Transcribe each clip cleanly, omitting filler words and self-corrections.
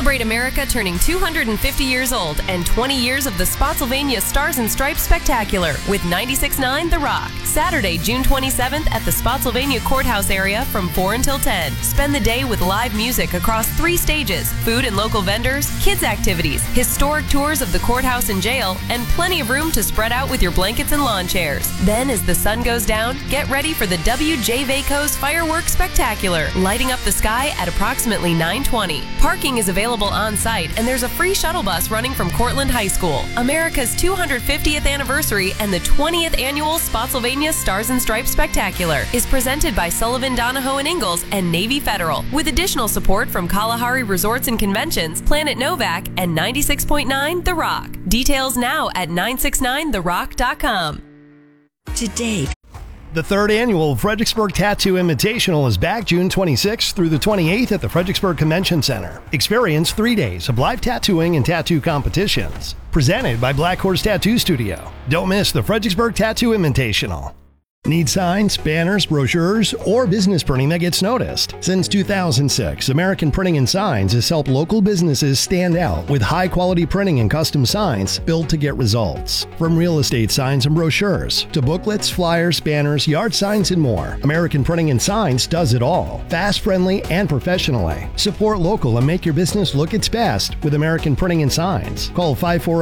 Celebrate America turning 250 years old and 20 years of the Spotsylvania Stars and Stripes Spectacular with 96.9 The Rock. Saturday, June 27th at the Spotsylvania Courthouse area from 4 until 10. Spend the day with live music across 3 stages, food and local vendors, kids activities, historic tours of the courthouse and jail, and plenty of room to spread out with your blankets and lawn chairs. Then as the sun goes down, get ready for the WJ Vacos Fireworks Spectacular, lighting up the sky at approximately 9:20. Parking is available on site, and there's a free shuttle bus running from Cortland High School. America's 250th anniversary and the 20th annual Spotsylvania Stars and Stripes Spectacular is presented by Sullivan, Donahoe and Ingalls and Navy Federal, with additional support from Kalahari Resorts and Conventions, Planet Novak, and 96.9 The Rock. Details now at 969therock.com. Today, the 3rd annual Fredericksburg Tattoo Invitational is back June 26th through the 28th at the Fredericksburg Convention Center. Experience 3 days of live tattooing and tattoo competitions. Presented by Black Horse Tattoo Studio. Don't miss the Fredericksburg Tattoo Invitational. Need signs, banners, brochures, or business printing that gets noticed? Since 2006, American Printing and Signs has helped local businesses stand out with high-quality printing and custom signs built to get results. From real estate signs and brochures to booklets, flyers, banners, yard signs, and more, American Printing and Signs does it all. Fast, friendly, and professionally. Support local and make your business look its best with American Printing and Signs. Call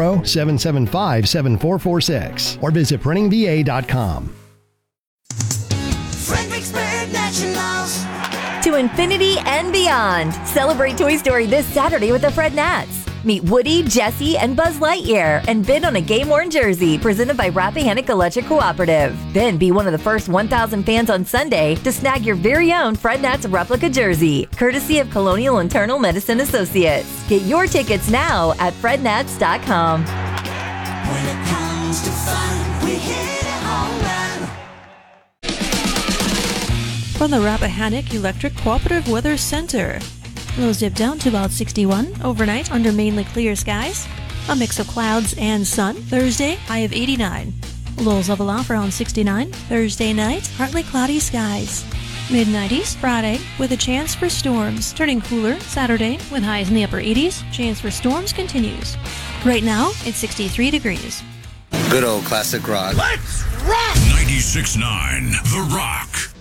540-775-7446 or visit printingva.com. Fredericksburg Nationals. To infinity and beyond. Celebrate Toy Story this Saturday with the Frednettes. Meet Woody, Jessie, and Buzz Lightyear and bid on a game-worn jersey presented by Rappahannock Electric Cooperative. Then be one of the first 1,000 fans on Sunday to snag your very own Frednettes replica jersey, courtesy of Colonial Internal Medicine Associates. Get your tickets now at frednets.com. When it comes to fun, we hit it home run. From the Rappahannock Electric Cooperative Weather Center. Lows dip down to about 61 overnight under mainly clear skies. A mix of clouds and sun. Thursday, high of 89. Lows level off around 69. Thursday night, partly cloudy skies. Mid-90s Friday with a chance for storms. Turning cooler Saturday with highs in the upper 80s. Chance for storms continues. Right now, it's 63 degrees. Good old classic rock. Let's rock! 96.9 The Rock.